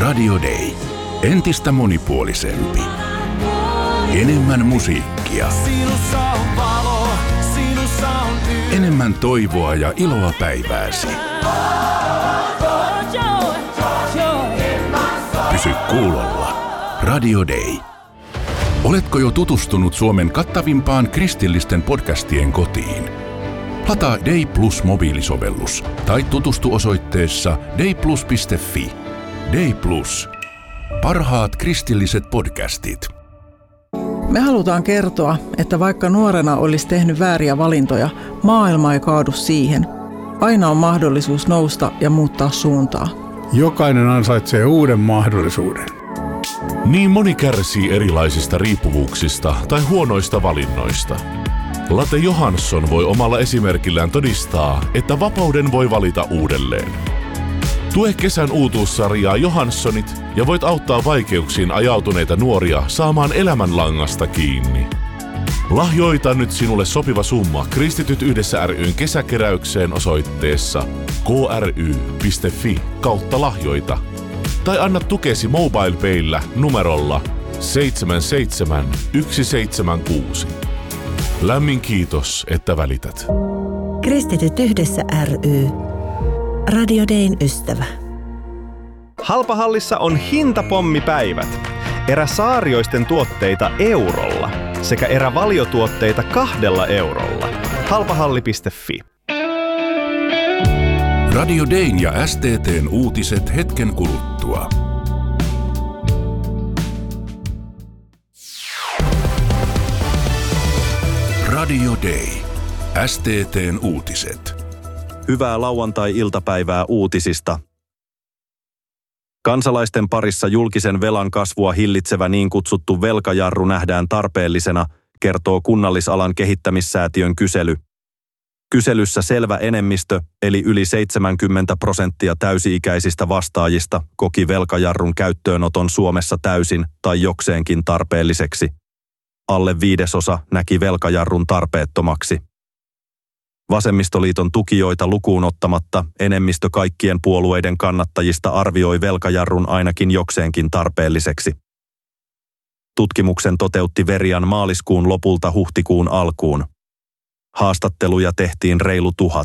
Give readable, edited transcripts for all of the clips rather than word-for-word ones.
Radio Day. Entistä monipuolisempi. Enemmän musiikkia. Enemmän toivoa ja iloa päivääsi. Pysy kuulolla. Radio Day. Oletko jo tutustunut Suomen kattavimpaan kristillisten podcastien kotiin? Lataa Day Plus mobiilisovellus tai tutustu osoitteessa dayplus.fi. Day Plus. Parhaat kristilliset podcastit. Me halutaan kertoa, että vaikka nuorena olisi tehnyt vääriä valintoja, maailma ei kaadu siihen. Aina on mahdollisuus nousta ja muuttaa suuntaa. Jokainen ansaitsee uuden mahdollisuuden. Niin moni kärsii erilaisista riippuvuuksista tai huonoista valinnoista. Latte Johansson voi omalla esimerkillään todistaa, että vapauden voi valita uudelleen. Tue kesän uutuussarjaa Johanssonit ja voit auttaa vaikeuksiin ajautuneita nuoria saamaan elämänlangasta kiinni. Lahjoita nyt sinulle sopiva summa Kristityt yhdessä ryn kesäkeräykseen osoitteessa kry.fi/lahjoita. Tai anna tukesi MobilePayllä numerolla 77176. Lämmin kiitos, että välität. Kristityt yhdessä ry. Radio Dayn ystävä. Halpahallissa on hintapommipäivät. Erä Saarioisten tuotteita eurolla sekä erä valiotuotteita 2 eurolla. Halpahalli.fi. Radio Dayn ja STT:n uutiset hetken kuluttua. Radio Day. STT:n uutiset. Hyvää lauantai-iltapäivää uutisista. Kansalaisten parissa julkisen velan kasvua hillitsevä niin kutsuttu velkajarru nähdään tarpeellisena, kertoo Kunnallisalan kehittämissäätiön kysely. Kyselyssä selvä enemmistö, eli yli 70% täysi-ikäisistä vastaajista, koki velkajarrun käyttöönoton Suomessa täysin tai jokseenkin tarpeelliseksi. Alle 1/5 näki velkajarrun tarpeettomaksi. Vasemmistoliiton tukijoita lukuun ottamatta enemmistö kaikkien puolueiden kannattajista arvioi velkajarrun ainakin jokseenkin tarpeelliseksi. Tutkimuksen toteutti Verian maaliskuun lopulta huhtikuun alkuun. Haastatteluja tehtiin reilu 1000.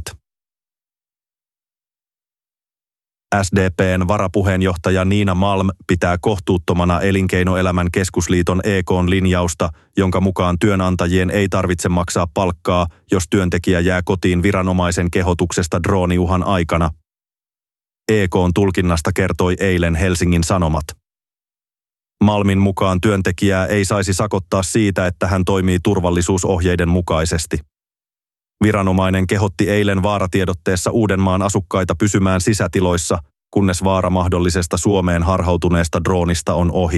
SDP:n varapuheenjohtaja Niina Malm pitää kohtuuttomana Elinkeinoelämän keskusliiton EK:n linjausta, jonka mukaan työnantajien ei tarvitse maksaa palkkaa, jos työntekijä jää kotiin viranomaisen kehotuksesta drooniuhan aikana. EK:n tulkinnasta kertoi eilen Helsingin Sanomat. Malmin mukaan työntekijää ei saisi sakottaa siitä, että hän toimii turvallisuusohjeiden mukaisesti. Viranomainen kehotti eilen vaaratiedotteessa Uudenmaan asukkaita pysymään sisätiloissa, kunnes vaara mahdollisesta Suomeen harhautuneesta droonista on ohi.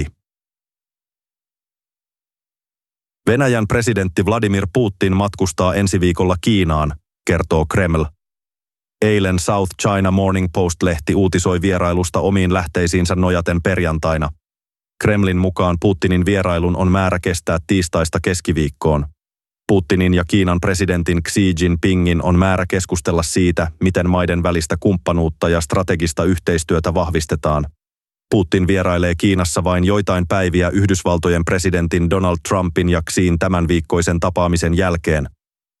Venäjän presidentti Vladimir Putin matkustaa ensi viikolla Kiinaan, kertoo Kreml. Eilen South China Morning Post-lehti uutisoi vierailusta omiin lähteisiinsä nojaten perjantaina. Kremlin mukaan Putinin vierailun on määrä kestää tiistaista keskiviikkoon. Putinin ja Kiinan presidentin Xi Jinpingin on määrä keskustella siitä, miten maiden välistä kumppanuutta ja strategista yhteistyötä vahvistetaan. Putin vierailee Kiinassa vain joitain päiviä Yhdysvaltojen presidentin Donald Trumpin ja Xiin tämänviikkoisen tapaamisen jälkeen.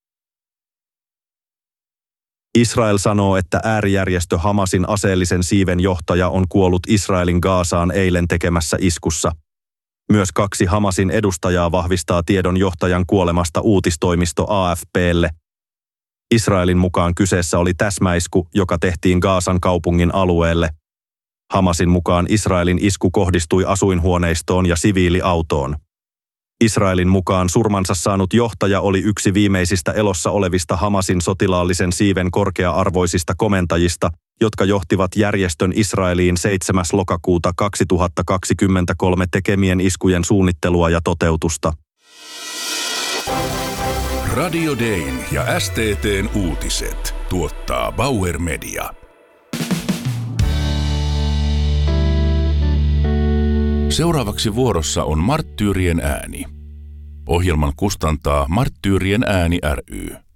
Israel sanoo, että äärijärjestö Hamasin aseellisen siiven johtaja on kuollut Israelin Gazaan eilen tekemässä iskussa. Myös 2 Hamasin edustajaa vahvistaa tiedon johtajan kuolemasta uutistoimisto AFP:lle. Israelin mukaan kyseessä oli täsmäisku, joka tehtiin Gazan kaupungin alueelle. Hamasin mukaan Israelin isku kohdistui asuinhuoneistoon ja siviiliautoon. Israelin mukaan surmansa saanut johtaja oli yksi viimeisistä elossa olevista Hamasin sotilaallisen siiven korkea-arvoisista komentajista, jotka johtivat järjestön Israeliin 7. lokakuuta 2023 tekemien iskujen suunnittelua ja toteutusta. Radio Dayn ja STT:n uutiset tuottaa Bauer Media. Seuraavaksi vuorossa on Marttyyrien ääni. Ohjelman kustantaa Marttyyrien ääni ry.